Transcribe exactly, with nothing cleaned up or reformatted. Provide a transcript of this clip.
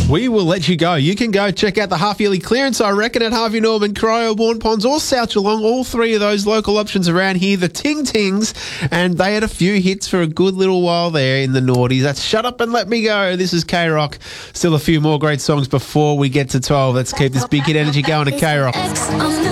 We will let you go. You can go check out the half-yearly clearance, I reckon, at Harvey Norman, Cryo, Bourne Ponds or South Geelong. All three of those local options around here. The Ting Tings, and they had a few hits for a good little while there in the noughties. That's Shut Up and Let Me Go. This is K-Rock. Still a few more great songs before we get to twelve. Let's keep this big hit energy going to K-Rock.